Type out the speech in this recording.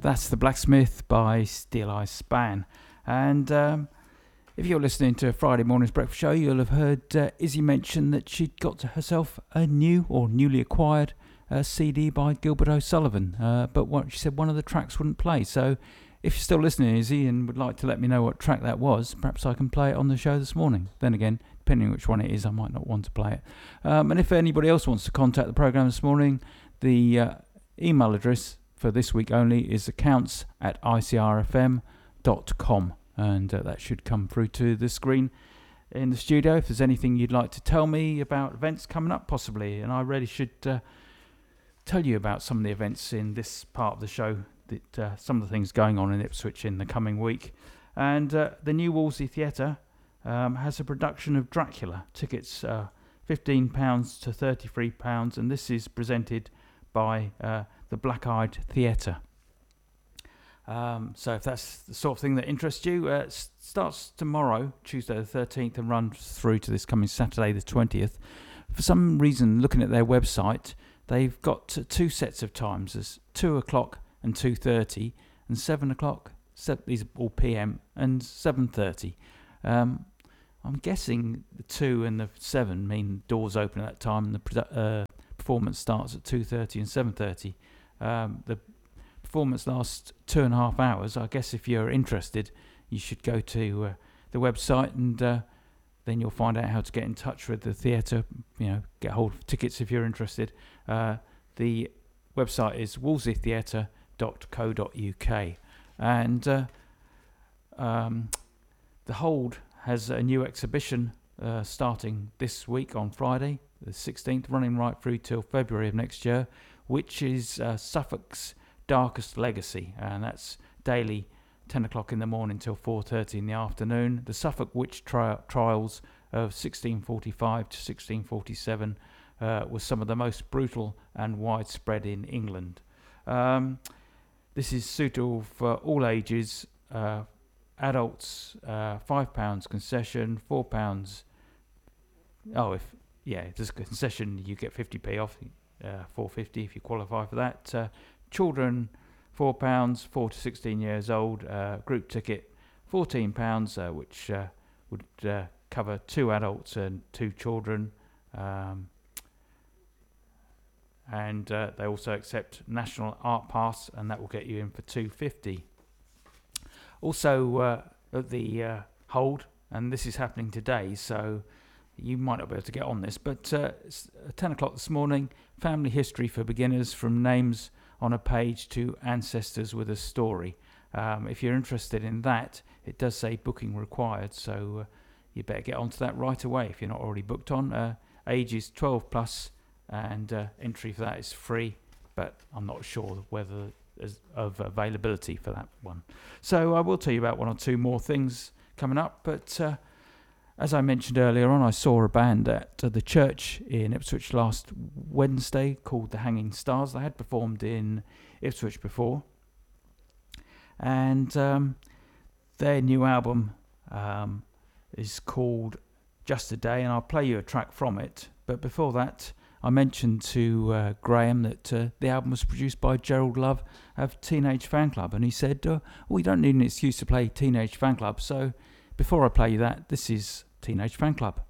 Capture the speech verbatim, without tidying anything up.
That's The Blacksmith by Steel Eye Span. And um, if you're listening to Friday Morning's Breakfast Show, you'll have heard uh, Izzy mention that she'd got herself a new or newly acquired uh, C D by Gilbert O'Sullivan. Uh, but what she said, one of the tracks wouldn't play. So if you're still listening, Izzy, and would like to let me know what track that was, perhaps I can play it on the show this morning. Then again, depending on which one it is, I might not want to play it. Um, and if anybody else wants to contact the programme this morning, the uh, email address for this week only is accounts at I C R F M dot com, and uh, that should come through to the screen in the studio. If there's anything you'd like to tell me about events coming up, possibly, and I really should uh, tell you about some of the events in this part of the show, that uh, some of the things going on in Ipswich in the coming week. And uh, the new Wolsey Theatre um, has a production of Dracula. Tickets uh, fifteen pounds to thirty-three pounds, and this is presented by uh, the Black Eyed Theatre. Um, so if that's the sort of thing that interests you, uh, it starts tomorrow, Tuesday the thirteenth, and runs through to this coming Saturday the twentieth. For some reason, looking at their website, they've got two sets of times. There's two o'clock and two thirty, and seven o'clock, se- these are all P M, and seven thirty. Um, I'm guessing the two and the seven mean doors open at that time, and the produ- uh, performance starts at two thirty and seven thirty. Um, the performance lasts two and a half hours. I guess if you're interested, you should go to uh, the website, and uh, then you'll find out how to get in touch with the theatre. You know, get hold of tickets if you're interested. Uh, the website is wolsey theatre dot co dot U K, and uh, um, the Hold has a new exhibition uh, starting this week on Friday the sixteenth, running right through till February of next year, which is uh, Suffolk's Darkest Legacy, and that's daily ten o'clock in the morning till four thirty in the afternoon. The Suffolk witch tri- trials of sixteen forty-five to sixteen forty-seven uh, was some of the most brutal and widespread in England. Um, this is suitable for all ages. Uh, adults, uh, five pounds concession, four pounds. Oh, if yeah, if there's a concession, you get fifty p off. Uh, four fifty if you qualify for that. Uh, children, four pounds, four to sixteen years old. Uh, group ticket, fourteen pounds, uh, which uh, would uh, cover two adults and two children. Um, and uh, they also accept National Art Pass, and that will get you in for two fifty. Also, uh, at the uh, Hold, and this is happening today, so you might not be able to get on this, but uh, it's ten o'clock this morning, Family History for Beginners, from names on a page to ancestors with a story. Um, if you're interested in that, it does say booking required, so uh, you better get onto that right away if you're not already booked on. Uh, age is twelve plus, and uh, entry for that is free, but I'm not sure whether there's of availability for that one. So I will tell you about one or two more things coming up, but uh, as I mentioned earlier on, I saw a band at uh, the church in Ipswich last Wednesday called The Hanging Stars. They had performed in Ipswich before, and um, their new album um, is called Just a Day, and I'll play you a track from it. But before that, I mentioned to uh, Graham that uh, the album was produced by Gerald Love of Teenage Fan Club, and he said, uh, we don't need an excuse to play Teenage Fan Club. So before I play you that, this is Teenage Fan Club.